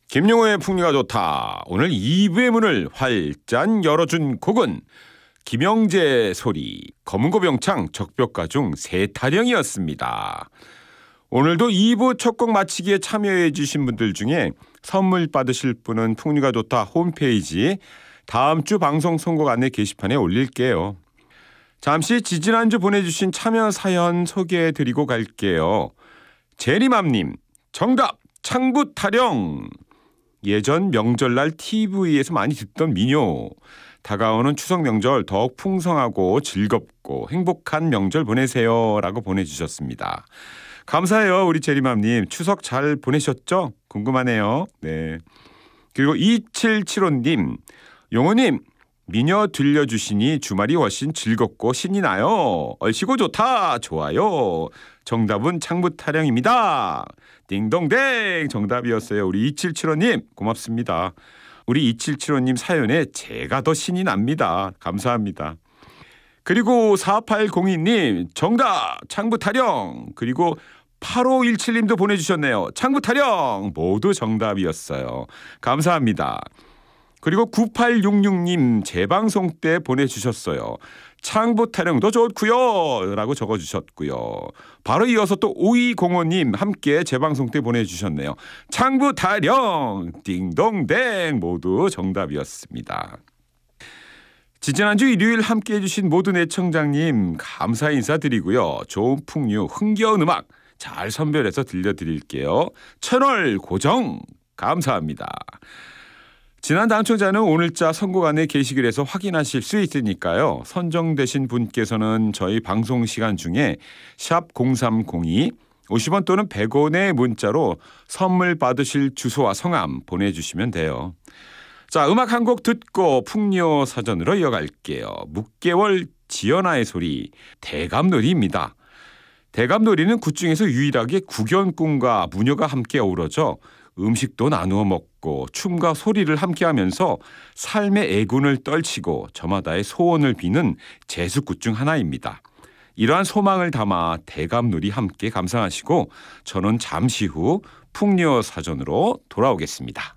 김용호의 풍미가 좋다. 오늘 2부의 문을 활짝 열어준 곡은 김영재 소리, 검은고병창 적벽가 중 세타령이었습니다. 오늘도 2부 첫 곡 마치기에 참여해 주신 분들 중에 선물 받으실 분은 풍미가 좋다 홈페이지 다음 주 방송 선곡 안내 게시판에 올릴게요. 잠시 지지난주 보내주신 참여 사연 소개해드리고 갈게요. 제리맘님, 정답 창부 타령. 예전 명절날 TV에서 많이 듣던 민요. 다가오는 추석 명절 더욱 풍성하고 즐겁고 행복한 명절 보내세요 라고 보내주셨습니다. 감사해요 우리 제리맘님. 추석 잘 보내셨죠? 궁금하네요. 네. 그리고 2775님, 용호님 민요 들려주시니 주말이 훨씬 즐겁고 신이 나요. 얼씨고 좋다. 좋아요. 정답은 창부타령입니다. 띵동댕 정답이었어요. 우리 2775님 고맙습니다. 우리 2775님 사연에 제가 더 신이 납니다. 감사합니다. 그리고 4802님 정답 창부타령. 그리고 8517님도 보내주셨네요. 창부타령 모두 정답이었어요. 감사합니다. 그리고 9866님 재방송 때 보내주셨어요. 창부타령도 좋고요 라고 적어주셨고요. 바로 이어서 또 5205님 함께 재방송 때 보내주셨네요. 창부타령 띵동댕 모두 정답이었습니다. 지난주 일요일 함께해 주신 모든 애청자님 감사 인사드리고요. 좋은 풍류 흥겨운 음악 잘 선별해서 들려드릴게요. 채널 고정 감사합니다. 지난 당첨자는 오늘자 선곡안내 게시글에서 확인하실 수 있으니까요. 선정되신 분께서는 저희 방송 시간 중에 샵 0302 50원 또는 100원의 문자로 선물 받으실 주소와 성함 보내주시면 돼요. 자, 음악 한 곡 듣고 풍요 사전으로 이어갈게요. 묵개월 지연아의 소리 대감놀이입니다. 대감놀이는 굿 중에서 유일하게 구견꾼과 무녀가 함께 어우러져 음식도 나누어 먹고 춤과 소리를 함께하면서 삶의 애군을 떨치고 저마다의 소원을 비는 제수굿 중 하나입니다. 이러한 소망을 담아 대감놀이 함께 감상하시고 저는 잠시 후 풍요 사전으로 돌아오겠습니다.